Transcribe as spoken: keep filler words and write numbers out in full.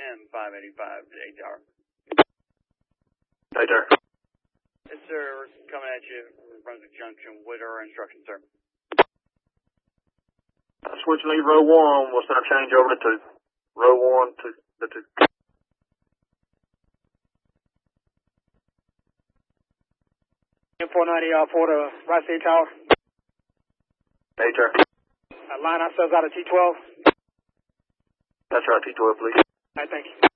M five eighty-five to eight tower. Right there. Yes, sir. We're coming at you from Brunswick Junction. What are our instructions, sir? Uh, switch lead row one. We'll start change over to two. Row one to the two. M four ninety, uh, for the right side tower. Right there. Uh, line ourselves out of T twelve. That's right, T twelve, please. All right, thank you.